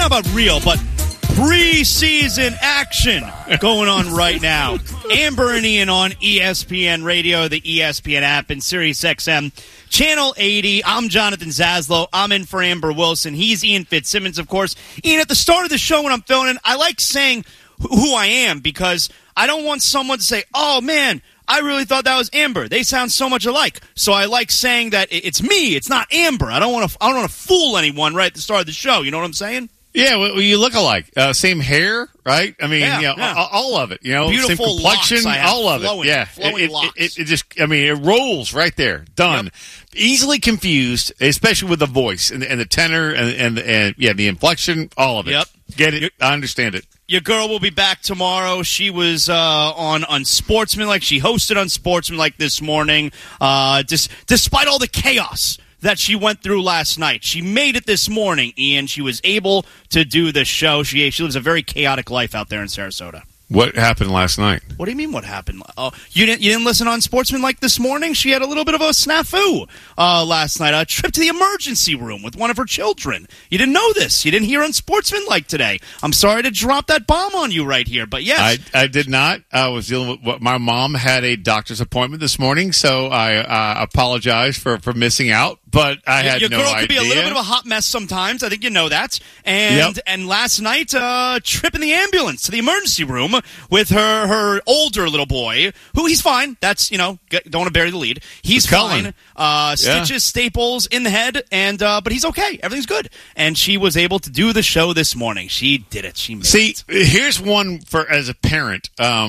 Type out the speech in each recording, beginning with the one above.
know about real, but preseason action going on right now. Amber and Ian on ESPN Radio, the ESPN app, and SiriusXM Channel 80. I'm Jonathan Zaslow. I'm in for Amber Wilson. He's Ian Fitzsimmons, of course. Ian, at the start of the show when I'm filling in, I like saying who I am because I don't want someone to say, oh, man, I really thought that was Amber. They sound so much alike. So I like saying that it's me. It's not Amber. I don't want to fool anyone right at the start of the show. You know what I'm saying? Yeah, well, you look alike. Same hair, right? I mean, all of it. You know, beautiful same complexion, locks I have, all of flowing, it. Yeah, flowing locks. It just, I mean, it rolls right there. Done. Yep. Easily confused, especially with the voice and the tenor and the inflection, all of it. Yep. Get it? I understand it. Your girl will be back tomorrow. She was on Unsportsmanlike. She hosted Unsportsmanlike this morning. Despite all the chaos that she went through last night, she made it this morning, Ian. She was able to do the show. She lives a very chaotic life out there in Sarasota. What happened last night? What do you mean what happened? Oh, you didn't listen on Sportsmanlike this morning? She had a little bit of a snafu last night. A trip to the emergency room with one of her children. You didn't know this. You didn't hear on Sportsmanlike today. I'm sorry to drop that bomb on you right here, but yes. I did not. I was dealing with what my mom had a doctor's appointment this morning, so I apologize for missing out. But I had no idea. Your girl could be a little bit of a hot mess sometimes. I think you know that. And last night, trip in the ambulance to the emergency room with her older little boy, who he's fine. That's, don't want to bury the lead. He's fine. Stitches, staples in the head, but he's okay. Everything's good. And she was able to do the show this morning. She did it. She made it. See, here's one as a parent.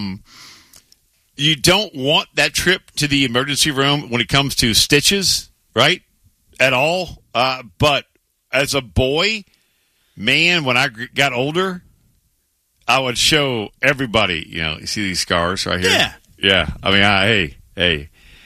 You don't want that trip to the emergency room when it comes to stitches, right? At all. But as a boy, man, when I got older, I would show everybody, you see these scars right here? Yeah. Yeah. I mean, hey.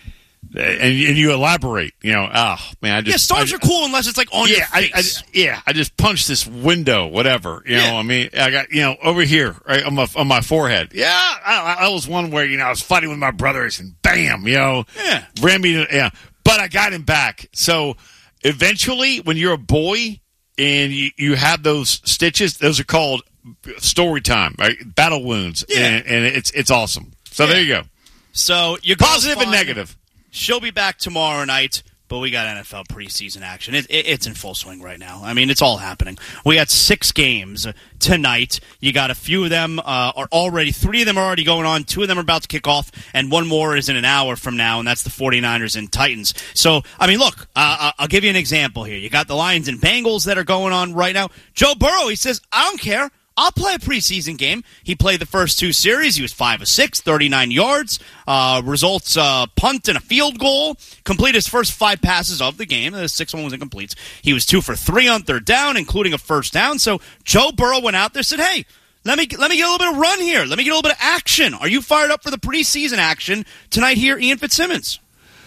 And you elaborate, man. Stars are cool unless it's like on your face. I just punched this window, whatever. I mean, I got, over here, right, on my forehead. Yeah, I was one where, I was fighting with my brothers and bam, ran me, but I got him back. So eventually, when you're a boy and you have those stitches, those are called story time, right? Battle wounds, and it's awesome. So there you go. So you're positive and negative. She'll be back tomorrow night, but we got NFL preseason action. It's in full swing right now. I mean, it's all happening. We got 6 games tonight. You got a few of them are already, 3 of them are already going on. 2 of them are about to kick off, and 1 more is in an hour from now, and that's the 49ers and Titans. So, I mean, look, I'll give you an example here. You got the Lions and Bengals that are going on right now. Joe Burrow, he says, I don't care. I'll play a preseason game. He played the first 2 series. He was 5 of 6, 39 yards. Results, punt and a field goal. Completed his first 5 passes of the game. The 6th one was incomplete. He was 2 for 3 on third down, including a first down. So Joe Burrow went out there and said, hey, let me get a little bit of run here. Let me get a little bit of action. Are you fired up for the preseason action tonight here, Ian Fitzsimmons?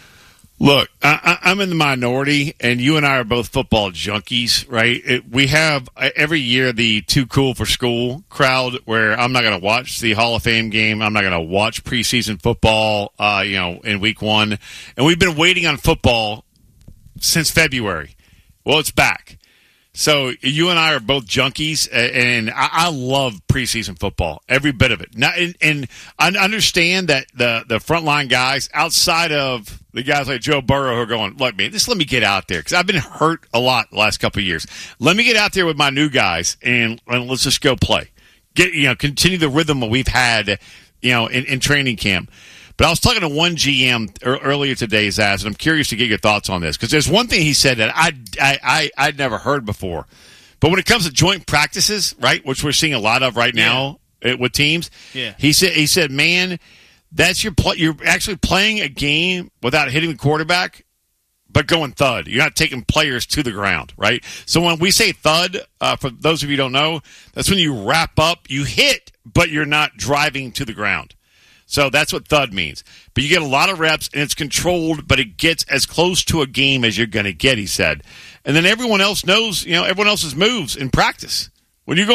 Look, I'm in the minority, and you and I are both football junkies, right? We have every year the too cool for school crowd where I'm not going to watch the Hall of Fame game. I'm not going to watch preseason football, in week 1. And we've been waiting on football since February. Well, it's back. So you and I are both junkies, and I love preseason football, every bit of it. Now, and I understand that the frontline guys, outside of the guys like Joe Burrow who are going, look, man, just let me get out there because I've been hurt a lot the last couple of years. Let me get out there with my new guys, and let's just go play. Continue the rhythm that we've had, in training camp. But I was talking to one GM earlier today, Zaz, and I'm curious to get your thoughts on this because there's one thing he said that I'd never heard before. But when it comes to joint practices, right, which we're seeing a lot of right now with teams, he said, man, that's you're actually playing a game without hitting the quarterback, but going thud. You're not taking players to the ground, right? So when we say thud, for those of you who don't know, that's when you wrap up, you hit, but you're not driving to the ground. So that's what thud means. But you get a lot of reps, and it's controlled, but it gets as close to a game as you're going to get, he said. And then everyone else knows, everyone else's moves in practice. When you go